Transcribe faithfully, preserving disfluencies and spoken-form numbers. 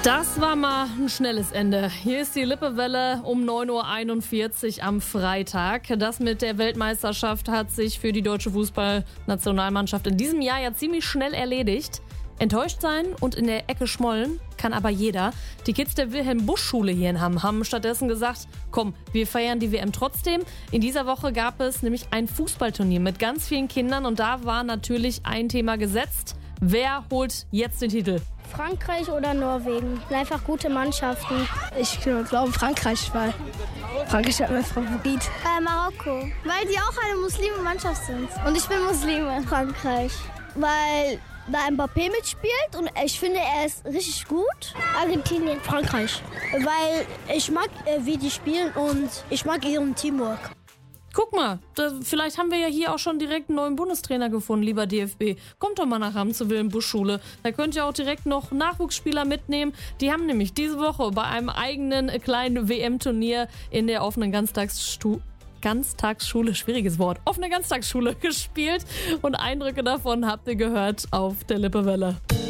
Das war mal ein schnelles Ende. Hier ist die Lippewelle um neun Uhr einundvierzig am Freitag. Das mit der Weltmeisterschaft hat sich für die deutsche Fußballnationalmannschaft in diesem Jahr ja ziemlich schnell erledigt. Enttäuscht sein und in der Ecke schmollen kann aber jeder. Die Kids der Wilhelm-Busch-Schule hier in Hamm haben stattdessen gesagt, komm, wir feiern die W M trotzdem. In dieser Woche gab es nämlich ein Fußballturnier mit ganz vielen Kindern und da war natürlich ein Thema gesetzt. Wer holt jetzt den Titel? Frankreich oder Norwegen? Einfach gute Mannschaften. Ich glaube Frankreich, weil Frankreich ist mein Favorit. Äh, Marokko, weil die auch eine Muslime-Mannschaft sind. Und ich bin Muslime. Frankreich, weil da Mbappé mitspielt und ich finde, er ist richtig gut. Argentinien. Frankreich, weil ich mag, äh, wie die spielen und ich mag ihren Teamwork. Guck mal, da, vielleicht haben wir ja hier auch schon direkt einen neuen Bundestrainer gefunden, lieber D F B. Kommt doch mal nach Hamm zur Wilhelm-Busch-Schule. Da könnt ihr auch direkt noch Nachwuchsspieler mitnehmen. Die haben nämlich diese Woche bei einem eigenen kleinen W M-Turnier in der offenen Ganztagsstu- Ganztagsschule, schwieriges Wort, offene Ganztagsschule gespielt. Und Eindrücke davon habt ihr gehört auf der Lippewelle.